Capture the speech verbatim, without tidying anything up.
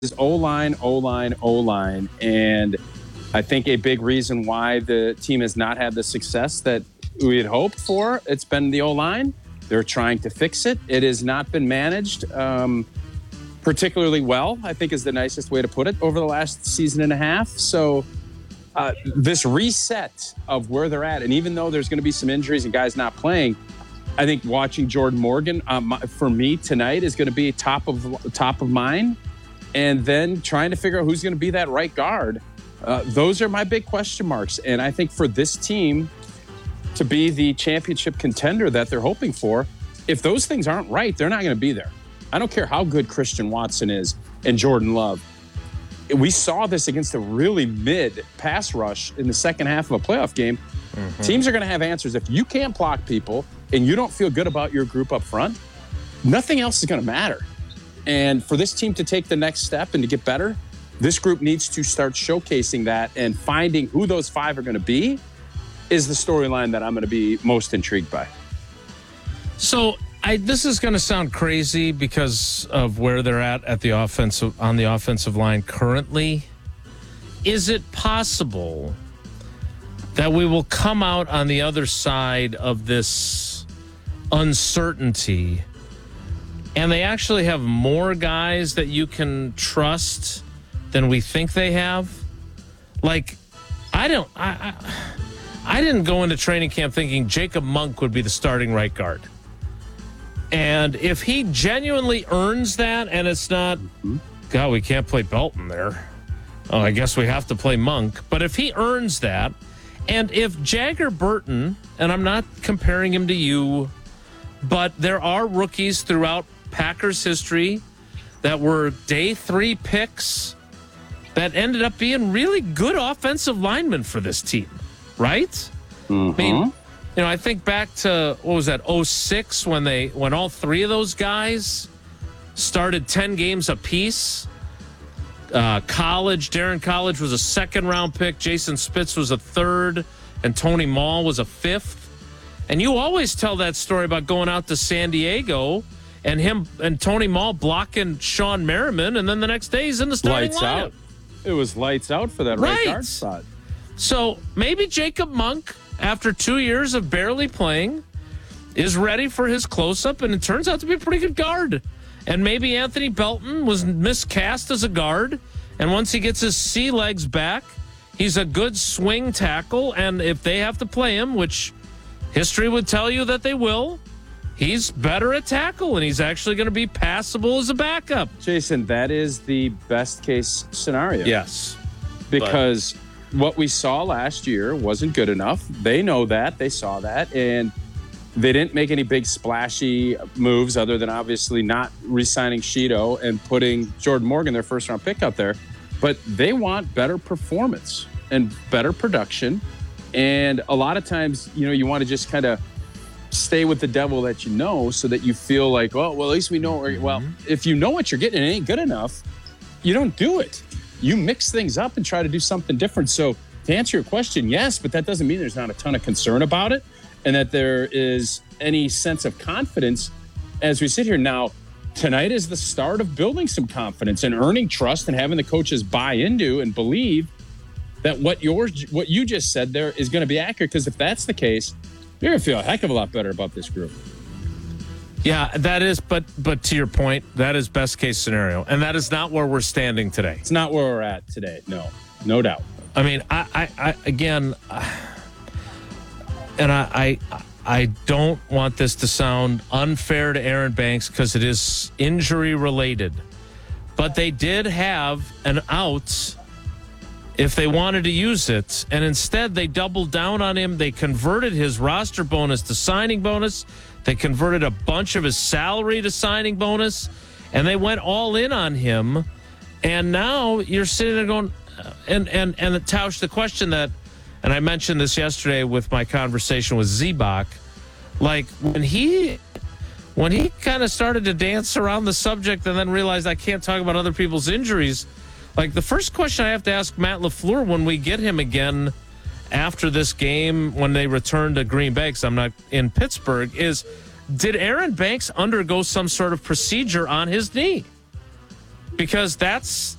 is O-line, O-line, O-line. And I think a big reason why the team has not had the success that we had hoped for, it's been the O-line. They're trying to fix it. It has not been managed um, particularly well, I think is the nicest way to put it, over the last season and a half. So uh, this reset of where they're at, and even though there's going to be some injuries and guys not playing, I think watching Jordan Morgan um, for me tonight is going to be top of top of mind. And then trying to figure out who's going to be that right guard. Uh, those are my big question marks. And I think for this team to be the championship contender that they're hoping for, if those things aren't right, they're not going to be there. I don't care how good Christian Watson is and Jordan Love. We saw this against a really mid pass rush in the second half of a playoff game. Mm-hmm. Teams are going to have answers. If you can't block people and you don't feel good about your group up front, nothing else is going to matter. And for this team to take the next step and to get better, this group needs to start showcasing that, and finding who those five are going to be is the storyline that I'm going to be most intrigued by. So I, this is going to sound crazy because of where they're at at the offensive on the offensive line currently. Is it possible that we will come out on the other side of this uncertainty and they actually have more guys that you can trust than we think they have? Like, I don't, I, I, I didn't go into training camp thinking Jacob Monk would be the starting right guard. And if he genuinely earns that, and it's not, God, we can't play Belton there. Oh, I guess we have to play Monk. But if he earns that, and if Jagger Burton, and I'm not comparing him to you, but there are rookies throughout Packers history that were day three picks that ended up being really good offensive linemen for this team, right? Mm-hmm. I mean, you know, I think back to, what was that, oh six, when they when all three of those guys started ten games apiece. Uh, college, Darren College was a second round pick, Jason Spitz was a third, and Tony Mall was a fifth. And you always tell that story about going out to San Diego and him and Tony Mall blocking Sean Merriman, and then the next day he's in the starting lights lineup. Out. It was lights out for that right, right guard spot. So maybe Jacob Monk, after two years of barely playing, is ready for his close-up, and it turns out to be a pretty good guard. And maybe Anthony Belton was miscast as a guard, and once he gets his sea legs back, he's a good swing tackle, and if they have to play him, which history would tell you that they will, he's better at tackle, and he's actually going to be passable as a backup. Jason, that is the best case scenario. Yes. Because but. what we saw last year wasn't good enough. They know that. They saw that. And they didn't make any big splashy moves other than obviously not re-signing Sheeto and putting Jordan Morgan, their first-round pick, out there. But they want better performance and better production. And a lot of times, you know, you want to just kind of stay with the devil that you know, so that you feel like, well, well, at least we know. Mm-hmm. Well, if you know what you're getting and it ain't good enough, you don't do it. You mix things up and try to do something different. So to answer your question, yes, but that doesn't mean there's not a ton of concern about it and that there is any sense of confidence as we sit here. Now, tonight is the start of building some confidence and earning trust and having the coaches buy into and believe that what yours, what you just said there is going to be accurate. Because if that's the case, you're going to feel a heck of a lot better about this group. Yeah, that is, but but to your point, that is best case scenario. And that is not where we're standing today. It's not where we're at today, no. No doubt. I mean, I, I, I again, uh, and I, I I don't want this to sound unfair to Aaron Banks because it is injury related. But they did have an out if they wanted to use it, and instead they doubled down on him. They converted his roster bonus to signing bonus. They converted a bunch of his salary to signing bonus, and they went all in on him. And now you're sitting there going, and and and Tausch, the question that, and I mentioned this yesterday with my conversation with Zebach, like when he when he kind of started to dance around the subject and then realized I can't talk about other people's injuries. Like, the first question I have to ask Matt LaFleur when we get him again after this game, when they return to Green Bay, because I'm not in Pittsburgh, is did Aaron Banks undergo some sort of procedure on his knee? Because that's